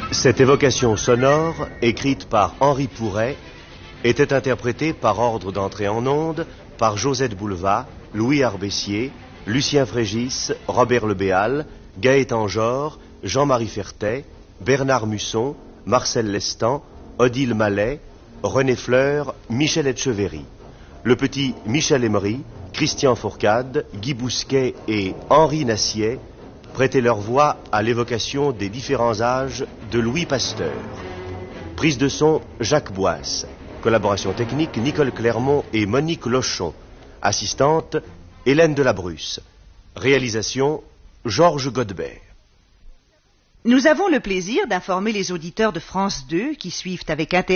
Cette évocation sonore, écrite par Henri Pouret, était interprétée par ordre d'entrée en onde par Josette Bouleva, Louis Arbessier, Lucien Frégis, Robert Le Béal, Gaëtan Jor, Jean-Marie Fertet, Bernard Musson, Marcel Lestan, Odile Mallet, René Fleur, Michel Etcheverry. Le petit Michel Emery, Christian Fourcade, Guy Bousquet et Henri Nassier prêtaient leur voix à l'évocation des différents âges de Louis Pasteur. Prise de son, Jacques Boisse. Collaboration technique, Nicole Clermont et Monique Lochon. Assistante, Hélène Delabrusse. Réalisation, Georges Godebert. Nous avons le plaisir d'informer les auditeurs de France 2 qui suivent avec intérêt